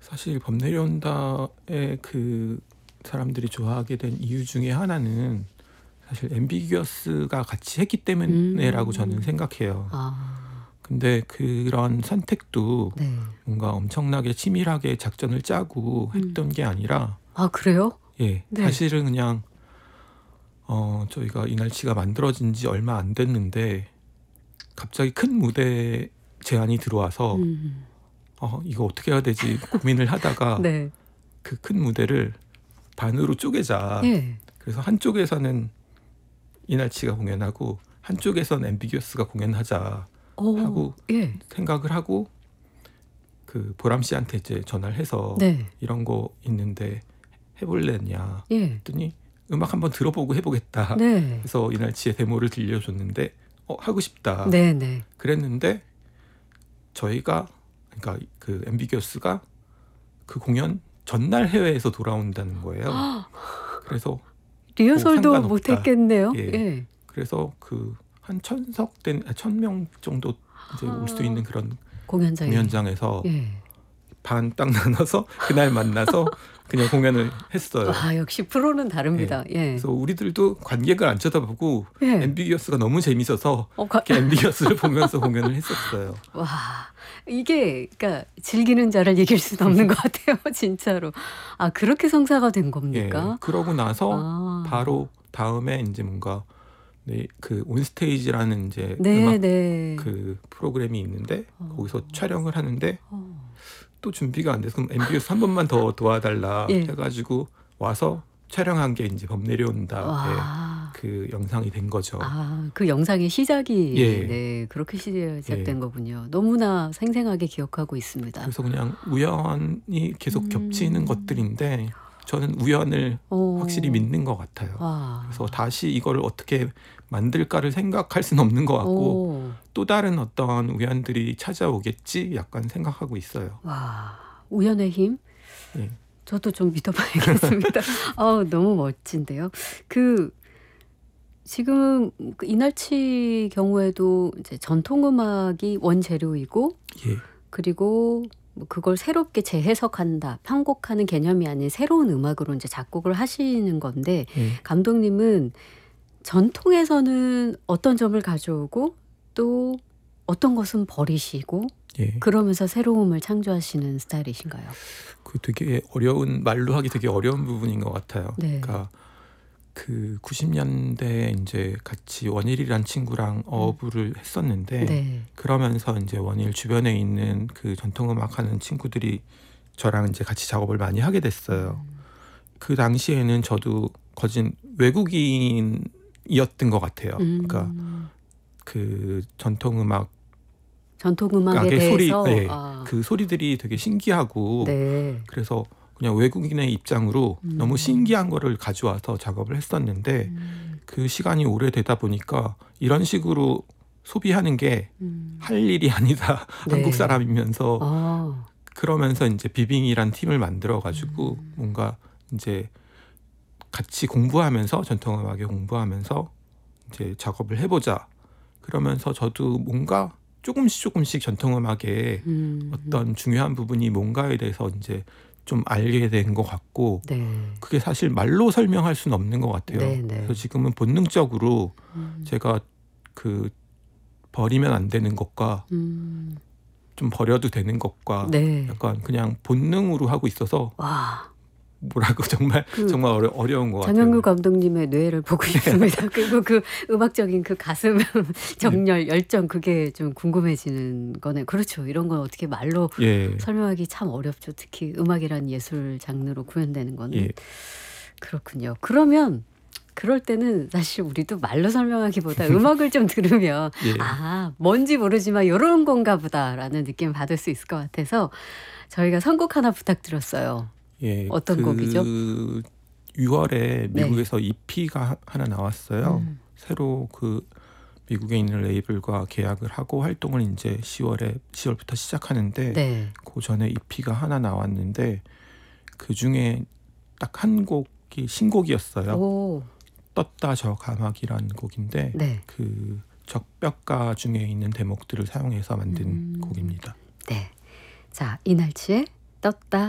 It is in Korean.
사실 범 내려온다의 그 사람들이 좋아하게 된 이유 중에 하나는 사실 앰비기어스가 같이 했기 때문에라고 저는 생각해요. 아, 근데 그런 선택도 네. 뭔가 엄청나게 치밀하게 작전을 짜고 했던 게 아니라 아, 그래요? 예, 네. 사실은 그냥 저희가 이날치가 만들어진 지 얼마 안 됐는데 갑자기 큰 무대 제안이 들어와서 이거 어떻게 해야 되지 고민을 하다가 네. 그 큰 무대를 반으로 쪼개자. 예. 그래서 한쪽에서는 이날치가 공연하고 한쪽에서는 앰비기어스가 공연하자 하고 예. 생각을 하고 그 보람 씨한테 이제 전화를 해서 네. 이런 거 있는데 해볼래냐 예. 했더니 음악 한번 들어보고 해보겠다. 네. 그래서 이날치의 데모를 들려줬는데 하고 싶다. 네, 네. 그랬는데 저희가 그러니까 그 앰비기어스가 그 공연 전날 해외에서 돌아온다는 거예요. 그래서 리허설도 상관없다. 못 했겠네요. 예. 예. 그래서 그 한 1,000명 정도 이제 올 수 있는 그런 공연장에서 예. 반 딱 나눠서 그날 만나서 그냥 공연을 했어요. 아, 역시 프로는 다릅니다. 예. 그래서 우리들도 관객을 안 쳐다보고 예. 앰비기어스가 너무 재밌어서 이렇게 앰비기어스를 보면서 공연을 했었어요. 와, 이게 그러니까 즐기는 자를 이길 수는 없는 것 같아요, 진짜로. 아, 그렇게 성사가 된 겁니까? 예. 그러고 나서 아. 바로 다음에 이제 뭔가 그 온스테이지라는 이제 네, 음악 네. 그 프로그램이 있는데 거기서 촬영을 하는데 또 준비가 안 돼서 그럼 앰비기어스 한 번만 더 도와달라 예. 해가지고 와서 촬영한 게 이제 범 내려온다의 와. 그 영상이 된 거죠. 아, 그 영상의 시작이 예. 네, 그렇게 시작된 예. 거군요. 너무나 생생하게 기억하고 있습니다. 그래서 그냥 우연이 계속 겹치는 것들인데 저는 우연을 확실히 믿는 것 같아요. 와. 그래서 다시 이걸 어떻게 만들까를 생각할 수는 없는 것 같고 또 다른 어떤 우연들이 찾아오겠지 약간 생각하고 있어요. 와, 우연의 힘? 예. 저도 좀 믿어봐야겠습니다. 너무 멋진데요. 지금 그 이날치 경우에도 이제 전통음악이 원재료이고 예. 그리고 그걸 새롭게 재해석한다, 편곡하는 개념이 아닌 새로운 음악으로 이제 작곡을 하시는 건데 감독님은 전통에서는 어떤 점을 가져오고 또 어떤 것은 버리시고 그러면서 새로움을 창조하시는 스타일이신가요? 그 되게 말로 하기 되게 어려운 부분인 것 같아요. 네. 그러니까 그 90년대에 이제 같이 원일이란 친구랑 어부를 했었는데 네. 그러면서 이제 원일 주변에 있는 그 전통음악 하는 친구들이 저랑 이제 같이 작업을 많이 하게 됐어요. 그 당시에는 저도 거진 외국인이었던 것 같아요. 그러니까 그 전통음악에 대해서 그 소리들이 되게 신기하고 네. 그래서 그냥 외국인의 입장으로 너무 신기한 거를 가져와서 작업을 했었는데 그 시간이 오래되다 보니까 이런 식으로 소비하는 게 할 일이 아니다. 네. 한국 사람이면서 그러면서 이제 비빙이란 팀을 만들어 가지고 뭔가 이제 같이 공부하면서 전통음악에 공부하면서 이제 작업을 해보자. 그러면서 저도 뭔가 조금씩 전통음악의 어떤 중요한 부분이 뭔가에 대해서 이제 좀 알게 된 것 같고 그게 사실 말로 설명할 수는 없는 것 같아요. 그래서 지금은 본능적으로 제가 그 버리면 안 되는 것과 좀 버려도 되는 것과 약간 그냥 본능으로 하고 있어서 뭐라고 정말 어려운 것 같아요. 장영규 감독님의 뇌를 보고 있습니다. 그리고 그 음악적인 그 가슴 정열, 열정 그게 좀 궁금해지는 거네. 그렇죠. 이런 건 어떻게 말로 설명하기 참 어렵죠. 특히 음악이란 예술 장르로 구현되는 거는. 그렇군요. 그러면 그럴 때는 사실 우리도 말로 설명하기보다 음악을 좀 들으면 뭔지 모르지만 이런 건가 보다라는 느낌을 받을 수 있을 것 같아서 저희가 선곡 하나 부탁드렸어요. 어떤 곡이죠? 6월에 미국에서 EP가 하나 나왔어요. 새로 그 미국에 있는 레이블과 계약을 하고 활동을 이제 10월부터 시작하는데 그 전에 EP가 하나 나왔는데 그 중에 딱 한 곡이 신곡이었어요. 떴다 저 가막이라는 곡인데 그 적벽가 중에 있는 대목들을 사용해서 만든 곡입니다. 네, 자 이날치의 떴다